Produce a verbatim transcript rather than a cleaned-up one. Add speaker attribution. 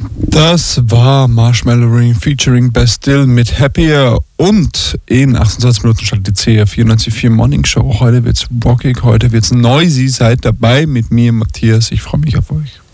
Speaker 1: Das war Marshmallow Ring featuring Bastille mit Happier und in achtundzwanzig Minuten startet die C R vierundneunzig Komma vier Morning Show. Heute wird's rockig, heute wird's noisy. Seid dabei mit mir, Matthias. Ich freue mich auf euch.